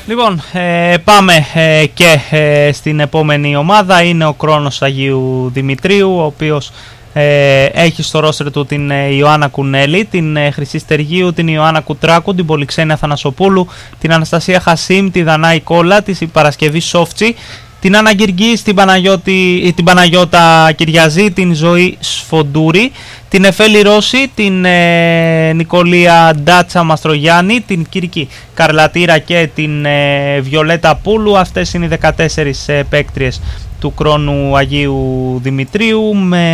Λοιπόν, πάμε και στην επόμενη ομάδα. Είναι ο Κρόνος Αγίου Δημητρίου, ο οποίος έχει στο ρόστερ του την Ιωάννα Κουνέλη, την Χρυσή Στεργίου, την Ιωάννα Κουτράκου, την Πολυξένια Θανασοπούλου, την Αναστασία Χασίμ, τη Δανάη Κόλλα, τη Παρασκευή Σόφτσι, την Άννα Γκυργής, την Παναγιώτα Κυριαζή, την Ζωή Σφοντούρη, την Εφέλη Ρώση, την Νικολία Ντάτσα Μαστρογιάννη, την Κυρική Καρλατήρα και την Βιολέτα Πούλου. Αυτές είναι οι 14 παίκτριες του Κρόνου Αγίου Δημητρίου, με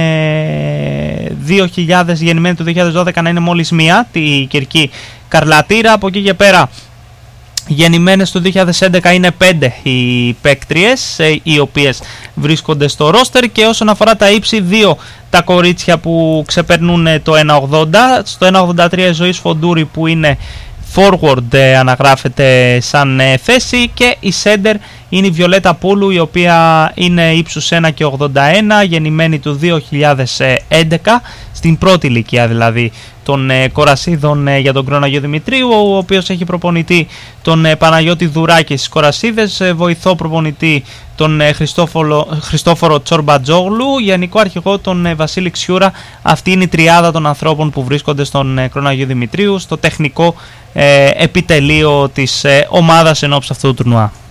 2.000 γεννημένη του 2012 να είναι μόλις μία, τη Κυρική Καρλατήρα. Από εκεί και πέρα γεννημένες το 2011 είναι 5 οι παίκτριες οι οποίες βρίσκονται στο ρόστερ, και όσον αφορά τα ύψη, 2 τα κορίτσια που ξεπερνούν το 1.80. Στο 1.83 η Ζωή Σφοντούρη, που είναι forward, αναγράφεται σαν θέση, και η center είναι η Βιολέτα Πούλου, η οποία είναι ύψους 1.81, γεννημένη του 2011, στην πρώτη ηλικία δηλαδή των κορασίδων για τον Κρόνο Αγίου Δημητρίου, ο οποίος έχει προπονητή τον Παναγιώτη Δουράκη στις κορασίδες, βοηθό προπονητή τον Χριστόφορο Τσορμπατζόγλου, γενικό αρχηγό τον Βασίλη Ξιούρα. Αυτή είναι η τριάδα των ανθρώπων που βρίσκονται στον Κρόνο Αγίου Δημητρίου, στο τεχνικό επιτελείο της ομάδας ενόψει αυτού του τουρνουά.